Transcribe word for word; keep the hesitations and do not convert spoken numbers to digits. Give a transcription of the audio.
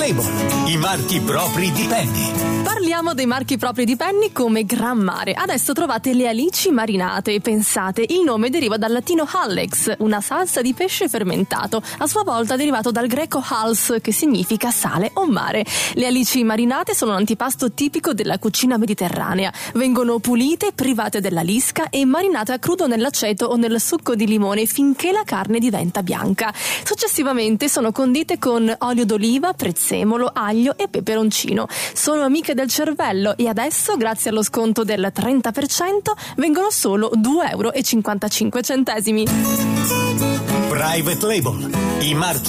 Label, i marchi propri di Penny. Parliamo dei marchi propri di Penny come Gran Mare. Adesso trovate le alici marinate. Pensate, il nome deriva dal latino hallex, una salsa di pesce fermentato, a sua volta derivato dal greco hals, che significa sale o mare. Le alici marinate sono un antipasto tipico della cucina mediterranea. Vengono pulite, private della lisca e marinate a crudo nell'aceto o nel succo di limone finché la carne diventa bianca. Successivamente sono condite con olio d'oliva, prezzemolo, aglio e peperoncino. Sono amiche del cervello e adesso, grazie allo sconto del trenta per cento, vengono solo due euro e cinquantacinque centesimi. Private Label, i marchi